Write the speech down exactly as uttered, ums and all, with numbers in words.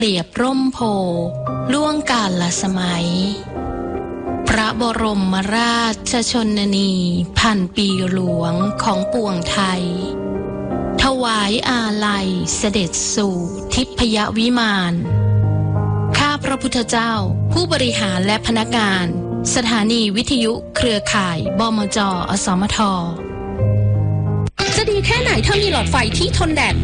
เปรียบร่มโพล่วงกาลสมัยพระบรมราชชนนีพันปีหลวงของปวงไทยถวายอาลัยเสด็จสู่ทิพยวิมานข้าพระพุทธเจ้าผู้บริหารและพนักงานสถานีวิทยุเครือข่ายบมจ.อสมทจะดีแค่ไหนถ้ามีหลอดไฟที่ทนแดด